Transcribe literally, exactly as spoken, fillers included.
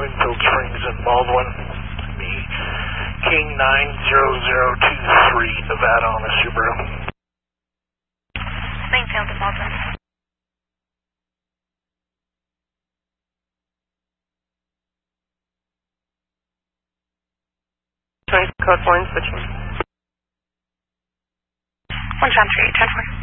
Winfield Springs and Baldwin. Me, King nine zero zero two three, Nevada on a Subaru. Springfield and Baldwin. Code four and switching. one John three, ten four.